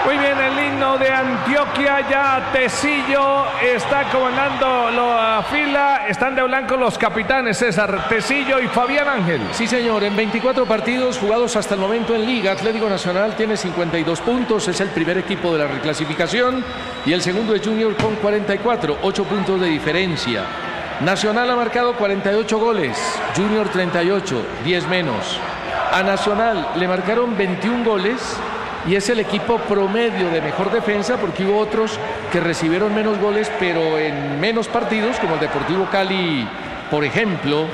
Muy bien, el himno de Antioquia, ya Tecillo está comandando la fila, están de blanco los capitanes, César, Tecillo y Fabián Ángel. Sí, señor, en 24 partidos jugados hasta el momento en Liga, Atlético Nacional tiene 52 puntos, es el primer equipo de la reclasificación y el segundo es Junior con 44, 8 puntos de diferencia. Nacional ha marcado 48 goles, Junior 38, 10 menos. A Nacional le marcaron 21 goles y es el equipo promedio de mejor defensa porque hubo otros que recibieron menos goles pero en menos partidos, como el Deportivo Cali, por ejemplo,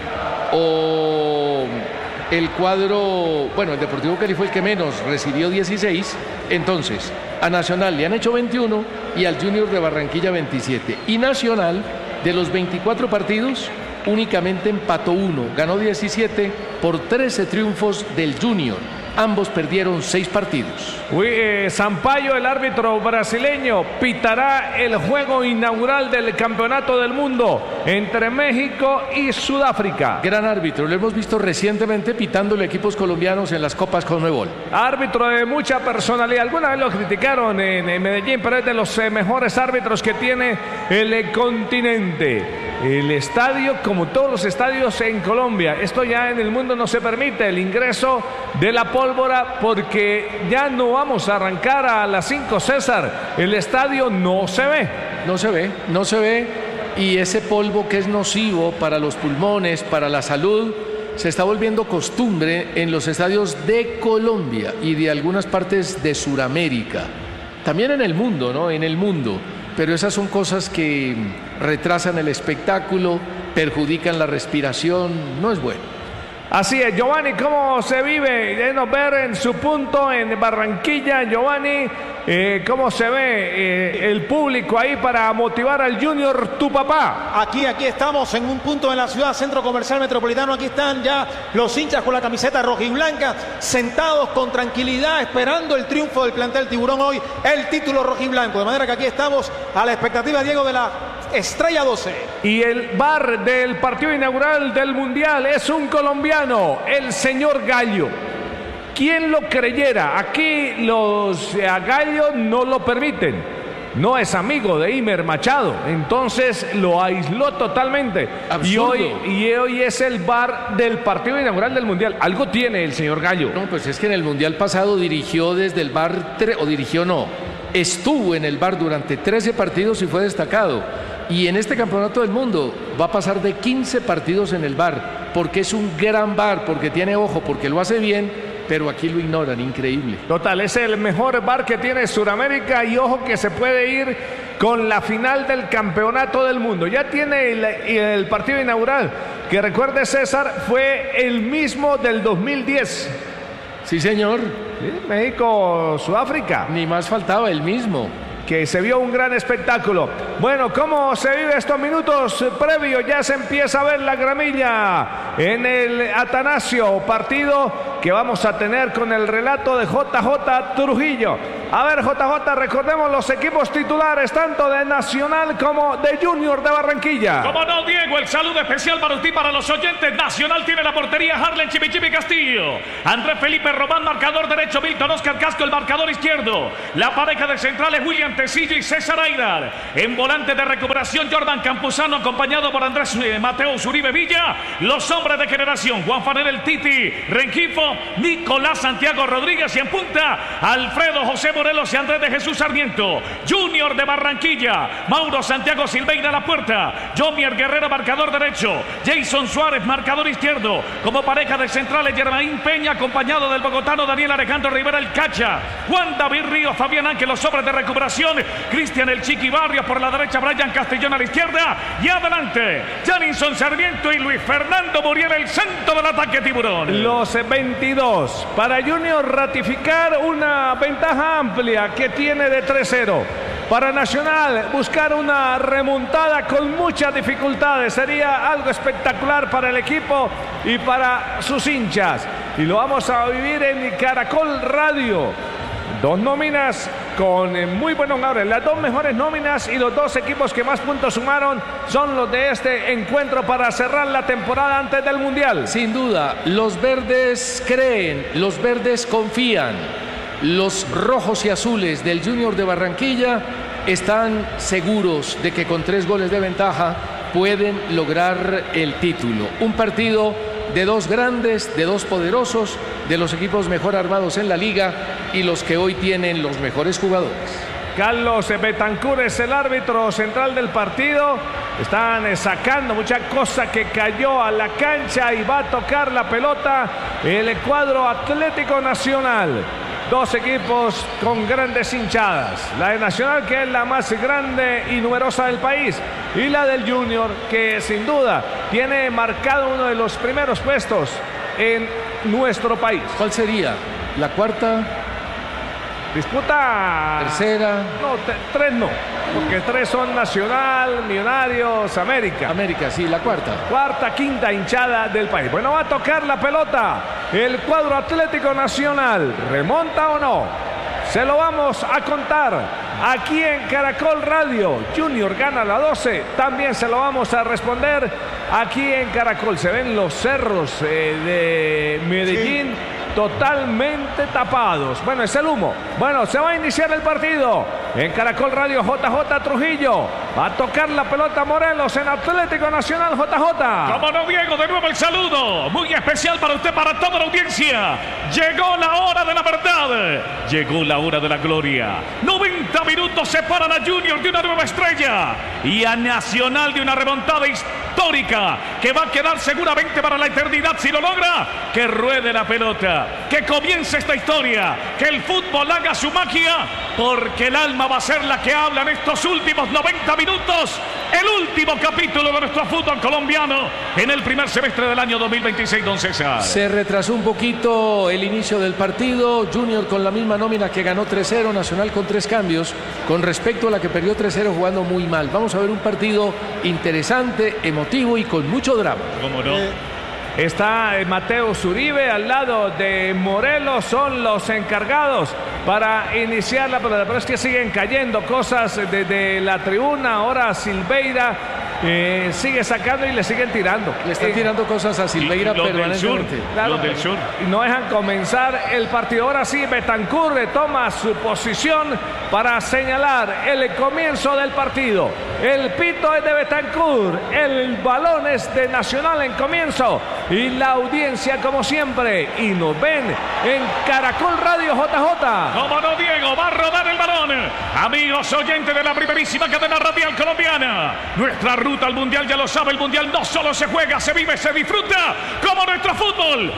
o el cuadro, bueno, el Deportivo Cali fue el que menos, recibió 16, entonces a Nacional le han hecho 21 y al Junior de Barranquilla 27. Y Nacional, de los 24 partidos, únicamente empató 1, ganó 17 por 13 triunfos del Junior. Ambos perdieron 6 partidos. Sampaio, el árbitro brasileño, pitará el juego inaugural del Campeonato del Mundo entre México y Sudáfrica. Gran árbitro, lo hemos visto recientemente pitándole equipos colombianos en las Copas Conmebol. Árbitro de mucha personalidad. Alguna vez lo criticaron en Medellín, pero es de los mejores árbitros que tiene el continente. El estadio, como todos los estadios en Colombia, esto ya en el mundo no se permite el ingreso de la pólvora porque ya no vamos a arrancar a las 5, César. El estadio no se ve. No se ve y ese polvo que es nocivo para los pulmones, para la salud, se está volviendo costumbre en los estadios de Colombia y de algunas partes de Sudamérica. También en el mundo, ¿no? En el mundo. Pero esas son cosas que retrasan el espectáculo, perjudican la respiración, no es bueno. Así es, Giovanni, ¿cómo se vive? Denos ver en su punto en Barranquilla, Giovanni, cómo se ve el público ahí para motivar al Junior, tu papá. Aquí estamos en un punto de la ciudad, Centro Comercial Metropolitano. Aquí están ya los hinchas con la camiseta rojiblanca, sentados con tranquilidad, esperando el triunfo del plantel Tiburón hoy, el título rojiblanco. De manera que aquí estamos a la expectativa, Diego, de la Estrella 12. Y el bar del partido inaugural del Mundial es un colombiano, el señor Gallo. ¿Quién lo creyera? Aquí los Gallo no lo permiten. No es amigo de Imer Machado, entonces lo aisló totalmente. Y hoy es el bar del partido inaugural del Mundial. Algo tiene el señor Gallo. No, pues es que en el Mundial pasado dirigió desde el bar, estuvo en el bar durante 13 partidos y fue destacado. Y en este Campeonato del Mundo va a pasar de 15 partidos en el bar, porque es un gran bar, porque tiene ojo, porque lo hace bien, pero aquí lo ignoran, increíble. Total, es el mejor bar que tiene Sudamérica y ojo que se puede ir con la final del Campeonato del Mundo. Ya tiene el partido inaugural, que recuerde César, fue el mismo del 2010. Sí, señor. Sí, México-Sudáfrica. Ni más faltaba, el mismo. Que se vio un gran espectáculo. Bueno, ¿cómo se vive estos minutos previos? Ya se empieza a ver la gramilla en el Atanasio, partido que vamos a tener con el relato de JJ Trujillo. A ver, JJ, recordemos los equipos titulares, tanto de Nacional como de Junior de Barranquilla. Como no, Diego, el saludo especial para usted y para los oyentes. Nacional tiene la portería Harlen Chipichipi Castillo, Andrés Felipe Román, marcador derecho, Milton Oscar Casco, el marcador izquierdo. La pareja de centrales, William Tecillo y César Aidar. En volante de recuperación, Jordan Campuzano, acompañado por Andrés Mateo Uribe Villa. Los hombres de generación, Juan Fanel el Titi Rengifo, Nicolás Santiago Rodríguez y en punta, Alfredo José Morelos y Andrés de Jesús Sarmiento. Junior de Barranquilla, Mauro Santiago Silveira a la puerta, Jomier Guerrero, marcador derecho, Jason Suárez, marcador izquierdo. Como pareja de centrales, Germain Peña, acompañado del bogotano Daniel Alejandro Rivera el Cacha, Juan David Ríos, Fabián Ángel, los hombres de recuperación, Cristian el Chiqui Barrios por la derecha, Brian Castellón a la izquierda y adelante, Janinson Sarmiento y Luis Fernando Muriel, el centro del ataque Tiburón. Los 22 para Junior ratificar una ventaja amplia que tiene de 3-0. Para Nacional buscar una remontada con muchas dificultades sería algo espectacular para el equipo y para sus hinchas. Y lo vamos a vivir en Caracol Radio. Dos nóminas con muy buenos nombres. Las dos mejores nóminas y los dos equipos que más puntos sumaron son los de este encuentro para cerrar la temporada antes del Mundial. Sin duda, los verdes creen, los verdes confían. Los rojos y azules del Junior de Barranquilla están seguros de que con 3 goles de ventaja pueden lograr el título. Un partido de 2 grandes, de 2 poderosos, de los equipos mejor armados en la liga y los que hoy tienen los mejores jugadores. Carlos Betancur es el árbitro central del partido. Están sacando mucha cosa que cayó a la cancha y va a tocar la pelota el cuadro Atlético Nacional. 2 equipos con grandes hinchadas. La de Nacional, que es la más grande y numerosa del país, y la del Junior, que sin duda tiene marcado uno de los primeros puestos en nuestro país. ¿Cuál sería? ¿La cuarta? Disputa... ¿Tercera? No, 3 no, porque 3 son Nacional, Millonarios, América. América, sí, la cuarta. Cuarta, quinta hinchada del país. Bueno, va a tocar la pelota el cuadro Atlético Nacional. ¿Remonta o no? Se lo vamos a contar aquí en Caracol Radio. Junior gana la 12. También se lo vamos a responder aquí en Caracol. Se ven los cerros de Medellín. Sí. Totalmente tapados. Bueno, es el humo. Bueno, se va a iniciar el partido en Caracol Radio. JJ Trujillo va a tocar la pelota Morelos en Atlético Nacional. JJ. Como no, Diego, de nuevo el saludo muy especial para usted, para toda la audiencia. Llegó la hora de la verdad, llegó la hora de la gloria. 90 minutos separan a Junior de una nueva estrella y a Nacional de una remontada histórica que va a quedar seguramente para la eternidad si lo logra. Que ruede la pelota, que comience esta historia, que el fútbol haga su magia, porque el alma va a ser la que habla en estos últimos 90 minutos, el último capítulo de nuestro fútbol colombiano en el primer semestre del año 2026, don César. Se retrasó un poquito el inicio del partido. Junior con la misma nómina que ganó 3-0, Nacional con 3 cambios con respecto a la que perdió 3-0 jugando muy mal. Vamos a ver un partido interesante, emotivo y con mucho drama. ¿Cómo no? Está Mateo Zuribe al lado de Morelos, son los encargados para iniciar la pelota, pero es que siguen cayendo cosas desde la tribuna. Ahora Silveira sigue sacando y le siguen tirando. Le están tirando cosas a Silveira permanentemente. Claro, del sur. Y no dejan comenzar el partido. Ahora sí, Betancur toma su posición para señalar el comienzo del partido. El pito es de Betancur, el balón es de Nacional en comienzo. Y la audiencia, como siempre, y nos ven en Caracol Radio. JJ. Como no, Diego, va a rodar el balón. Amigos oyentes de la primerísima cadena radial colombiana, nuestra ruta al mundial, ya lo sabe, el mundial no solo se juega, se vive, se disfruta, como nuestro fútbol.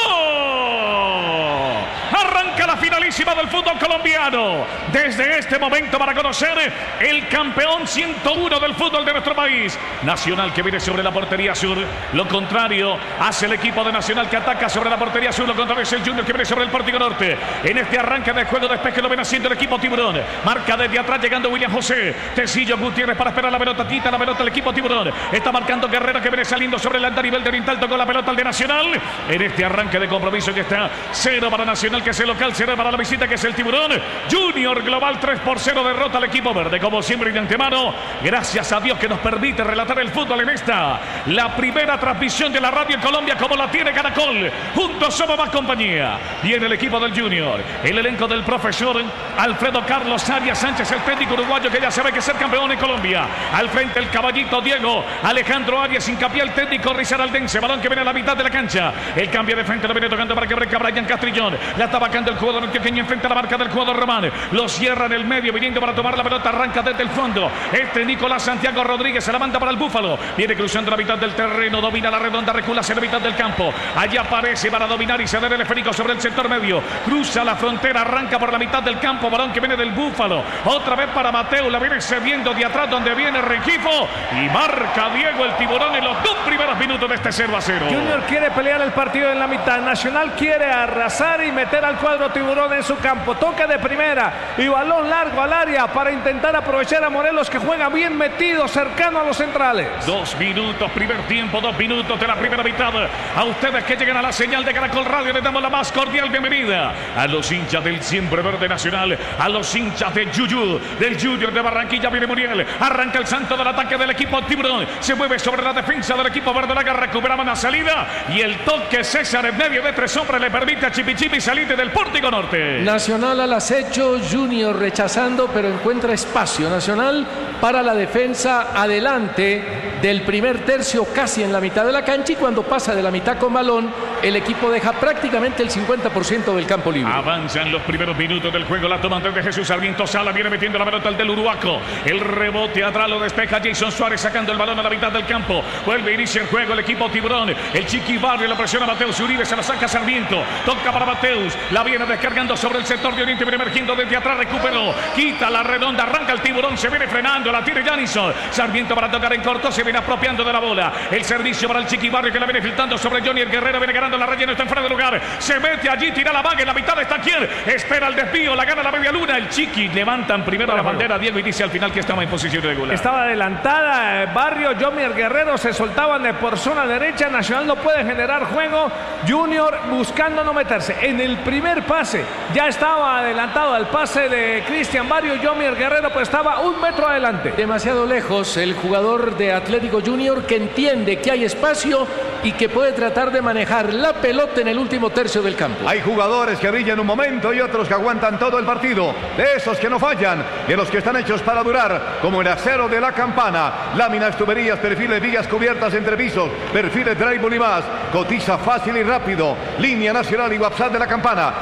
¡Rodó! Arranca la finalísima del fútbol colombiano. Desde este momento para conocer el campeón 101 del fútbol de nuestro país. Nacional, que viene sobre la portería sur. Lo contrario hace el equipo de Nacional, que ataca sobre la portería sur. Lo contrario es el Junior, que viene sobre el pórtico norte. En este arranque de juego, despeje lo ven haciendo el equipo Tiburón. Marca desde atrás llegando William José. Tecillo Gutiérrez para esperar la pelota. Quita la pelota el equipo Tiburón. Está marcando Guerrero, que viene saliendo sobre el andarivel de Oriental. Tocó la pelota al de Nacional. En este arranque de compromiso que está 0 para Nacional, que es el local, 0 para la visita, que es el Tiburón. Junior global 3-0 derrota al equipo verde. Como siempre y de antemano, gracias a Dios que nos permite relatar el fútbol en esta, la primera transmisión de la radio en Colombia, como la tiene Caracol. Juntos somos más compañía. Viene el equipo del Junior, el elenco del profesor Alfredo Carlos Arias Sánchez, el técnico uruguayo que ya sabe que es el campeón en Colombia. Al frente el caballito Diego Alejandro Arias, hincapié el técnico risaraldense. Balón que viene a la mitad de la cancha. El cambio de frente lo viene tocando para que breca Brian Castrillón. La está vacando el jugador antioqueño enfrente a la marca del jugador Román. Lo cierra en el medio, viniendo para tomar la pelota. Arranca desde el fondo. Nicolás Santiago Rodríguez se la manda para el Búfalo. Viene cruzando la mitad del terreno. Domina la redonda, recula hacia la mitad del campo. Allí aparece para dominar y ceder el esférico sobre el sector medio. Cruza la frontera, arranca por la mitad del campo. Balón que viene del Búfalo. Otra vez para Mateo. La viene cediendo de atrás donde viene Rengifo. Y marca Diego el Tiburón en los 2 primeros minutos de este 0-0. Junior quiere pelear el partido en la mitad. Nacional quiere arrasar y meter al cuadro Tiburón en su campo. Toque de primera y balón largo al área para intentar aprovechar a Morelos, que juega bien metido, cercano a los centrales. 2 minutos, primer tiempo, 2 minutos de la primera mitad. A ustedes que llegan a la señal de Caracol Radio, les damos la más cordial bienvenida. A los hinchas del siempre verde Nacional, a los hinchas de Yuyu, del Junior de Barranquilla. Viene Muriel, arranca el santo del ataque del equipo Tiburón. Se mueve sobre la defensa del equipo verde, la recuperaba una salida y el toque César en medio de 3 hombres le permite a Chipichipi salir del porte Atlántico Norte. Nacional al acecho, Junior rechazando, pero encuentra espacio Nacional para la defensa adelante del primer tercio, casi en la mitad de la cancha, y cuando pasa de la mitad con balón, el equipo deja prácticamente el 50% del campo libre. Avanzan los primeros minutos del juego, la toma de Jesús Sarmiento Sala, viene metiendo la pelota el del Uruguaco, el rebote atrás lo despeja Jason Suárez sacando el balón a la mitad del campo, vuelve a iniciar el juego el equipo Tiburón, el Chiqui Barrio la presiona Mateus Uribe, se la saca Sarmiento, toca para Mateus, la viene descargando sobre el sector de Oriente, viene emergiendo desde atrás, recuperó, quita la redonda, arranca el Tiburón, se viene frenando, la tiene Janison, Sarmiento para tocar en corto, se viene apropiando de la bola, el servicio para el Chiqui Barrio que la viene filtrando sobre Johnny el Guerrero, viene ganando la raya, no está en fuera de lugar, se mete allí, tira la vaga, en la mitad está quien, espera el desvío, la gana la media luna, el Chiqui levantan primero la bandera, Diego, y dice al final que estaba en posición regular. Estaba adelantada Barrio, Johnny el Guerrero se soltaban por zona derecha, Nacional no puede generar juego, Junior buscando no meterse, en el primer pase ya estaba adelantado al pase de Cristian Barrio, Johnny el Guerrero pues estaba un metro adelante. Demasiado lejos el jugador de Atlético Junior, que entiende que hay espacio y que puede tratar de manejar la pelota en el último tercio del campo. Hay jugadores que brillan un momento y otros que aguantan todo el partido, de esos que no fallan, de los que están hechos para durar, como el acero de la Campana, láminas, tuberías, perfiles, vías cubiertas entre pisos, perfiles, drywall y más. Cotiza fácil y rápido. Línea nacional y WhatsApp de la Campana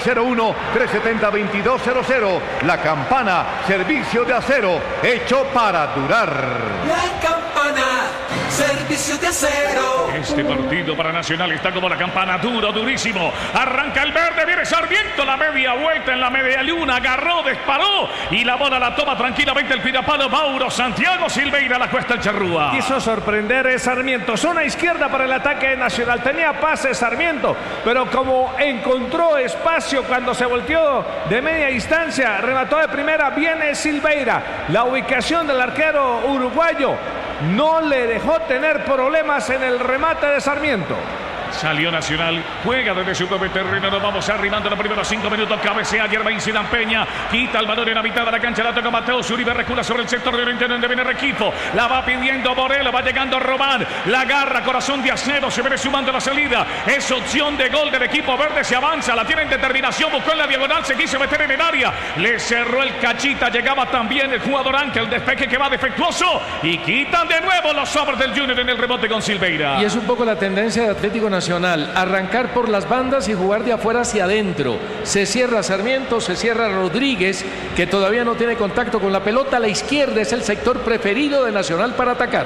601-370-2200. La Campana, servicio de acero hecho para durar. La Campana, servicio de acero. Este partido para Nacional está como la campana, duro, durísimo. Arranca el verde, viene Sarmiento, la media vuelta en la media luna, agarró, disparó y la bola la toma tranquilamente el pirapalo Mauro Santiago Silveira, la cuesta el charrúa. Quiso sorprender Sarmiento, zona izquierda para el ataque Nacional, tenía pase Sarmiento, pero como encontró espacio cuando se volteó de media distancia, remató de primera, viene Silveira. La ubicación del arquero uruguayo no le dejó tener problemas en el remate de Sarmiento. Salió Nacional, juega desde su propio terreno, nos vamos arrimando los primeros 5 minutos, cabecea Germain Zidane Peña, quita el balón en la mitad de la cancha, la toca Mateus Uribe, recula sobre el sector de Oriente donde viene Requito, la va pidiendo Borelo, va llegando Román, la agarra Corazón de Acero, se viene sumando la salida, es opción de gol del equipo verde, se avanza, la tiene en determinación, buscó en la diagonal, se quiso meter en el área, le cerró el cachita, llegaba también el jugador Ángel, despeje que va defectuoso y quitan de nuevo los sobres del Junior en el rebote con Silveira. Y es un poco la tendencia de Atlético Nacional, arrancar por las bandas y jugar de afuera hacia adentro. Se cierra Sarmiento, se cierra Rodríguez, que todavía no tiene contacto con la pelota. A la izquierda es el sector preferido de Nacional para atacar.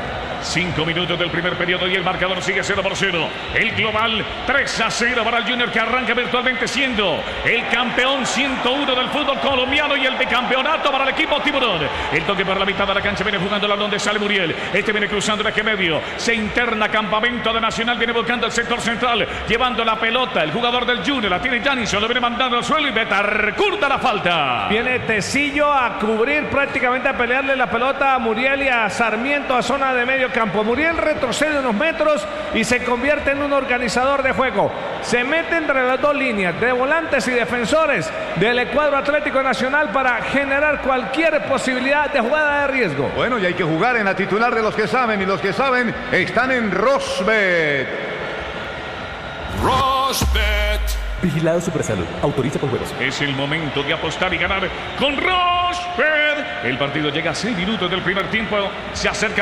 5 minutos del primer periodo y el marcador sigue 0-0. El global 3-0 para el Junior, que arranca virtualmente siendo el campeón 101 del fútbol colombiano y el bicampeonato para el equipo Tiburón. El toque por la mitad de la cancha, viene jugando la donde sale Muriel. Este viene cruzando el eje medio, se interna campamento de Nacional, viene buscando el sector central, llevando la pelota. El jugador del Junior la tiene Janison, lo viene mandando al suelo y Betancourt da la falta. Viene Tecillo a cubrir, prácticamente a pelearle la pelota a Muriel y a Sarmiento a zona de medio campo. Muriel retrocede unos metros y se convierte en un organizador de juego. Se mete entre las dos líneas de volantes y defensores del cuadro Atlético Nacional para generar cualquier posibilidad de jugada de riesgo. Bueno, y hay que jugar en la titular de los que saben, y los que saben están en Rosbet. Rosbet. Vigilado Supersalud. Autoriza con juegos. Es el momento de apostar y ganar con Rosbet. El partido llega a 6 minutos del primer tiempo. Se acerca